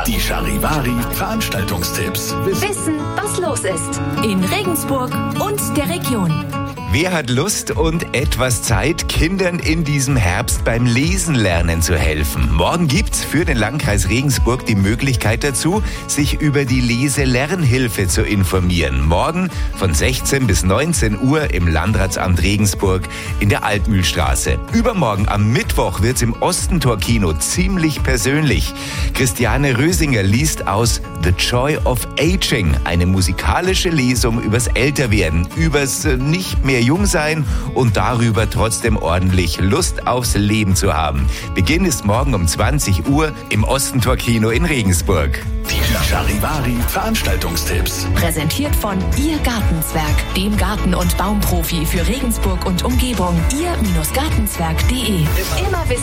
Die Charivari Veranstaltungstipps. Wissen, was los ist in Regensburg und der Region. Wer hat Lust und etwas Zeit, Kindern in diesem Herbst beim Lesen lernen zu helfen? Morgen gibt's für den Landkreis Regensburg die Möglichkeit dazu, sich über die Lese-Lernhilfe zu informieren. Morgen von 16 bis 19 Uhr im Landratsamt Regensburg in der Altmühlstraße. Übermorgen am Mittwoch wird's im Ostentor-Kino ziemlich persönlich. Christiane Rösinger liest aus The Joy of Aging, eine musikalische Lesung übers Älterwerden, übers nicht mehr jung sein und darüber trotzdem ordentlich Lust aufs Leben zu haben. Beginn ist morgen um 20 Uhr im Ostentor-Kino in Regensburg. Die Charivari Veranstaltungstipps. Präsentiert von Ihr Gartenzwerg, dem Garten- und Baumprofi für Regensburg und Umgebung. Ihr-Gartenzwerg.de. Immer wissen